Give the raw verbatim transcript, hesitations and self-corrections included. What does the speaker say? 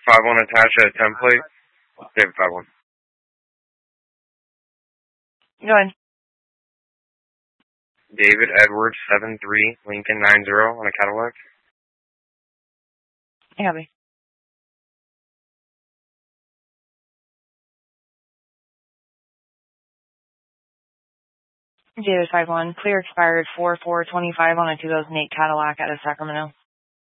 five one attached at template. David five one. Go ahead. David Edwards seven three Lincoln nine zero on a Cadillac. Yeah, me. David five one. Clear expired four four twenty-five on a two thousand eight Cadillac out of Sacramento.